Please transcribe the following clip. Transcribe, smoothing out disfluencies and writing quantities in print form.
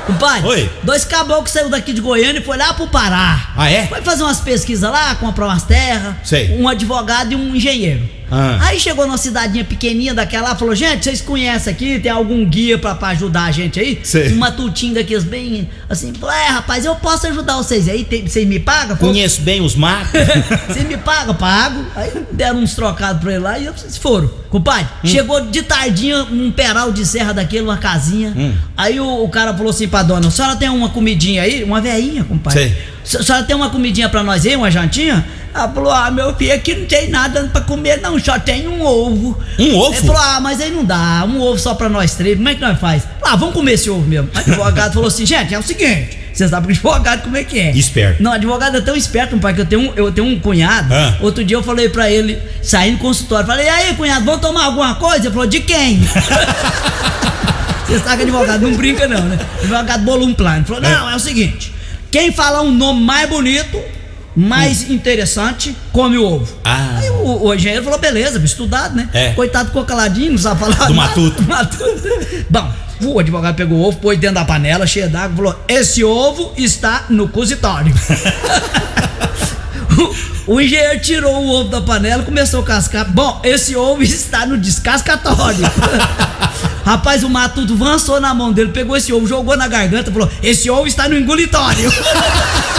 Compadre, Oi. 2 caboclos saiu daqui de Goiânia e foi lá pro Pará. Ah, é? Foi fazer umas pesquisas lá, comprar umas terras. Sei. Um advogado e um engenheiro. Ah. Aí chegou numa cidadinha pequenininha daquela lá, falou: gente, vocês conhecem aqui? Tem algum guia pra ajudar a gente aí? Sei. Uma tutinga aqui, bem assim, falou: rapaz, eu posso ajudar vocês aí, vocês me pagam? Falou, Conheço bem os matos. vocês me pagam? Pago. Aí deram uns trocados pra ele lá e eles foram. Compadre, chegou de tardinha um peral de serra daquele, uma casinha. Aí o cara falou assim pra dona: a senhora tem uma comidinha aí? Uma veinha, compadre. Sei. A senhora tem uma comidinha pra nós aí, uma jantinha? Ela falou: meu filho, aqui não tem nada pra comer não, só tem um ovo. Um ovo? Ele falou: mas aí não dá, um ovo só pra nós 3, como é que nós faz? Vamos comer esse ovo mesmo. Aí o advogado falou assim: gente, é o seguinte, você sabe que o advogado como é que é? Esperto. Não, advogado é tão esperto, pai, que eu tenho um cunhado. Outro dia eu falei pra ele, saí no consultório, falei: e aí, cunhado, vamos tomar alguma coisa? Ele falou: de quem? Você sabe que advogado não brinca não, né? O advogado bolou um plano, falou: não, é o seguinte, quem falar um nome mais bonito, mais interessante, come o ovo. Aí o engenheiro falou: beleza, estudado, né? Coitado, ficou caladinho, não sabe falar do nada. matuto. Bom, o advogado pegou o ovo, pôs dentro da panela, cheia d'água, falou: esse ovo está no cozitório. O engenheiro tirou o ovo da panela, começou a cascar. Bom, esse ovo está no descascatório. Rapaz, o matuto avançou na mão dele, pegou esse ovo, jogou na garganta, falou: esse ovo está no engolitório.